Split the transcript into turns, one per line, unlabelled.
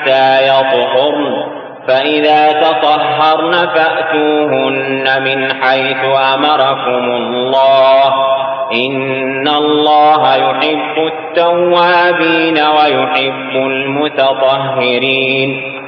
حتى يطهرن، فإذا تطهرن فأتوهن من حيث أمركم الله، إن الله يحب التوابين ويحب المتطهرين.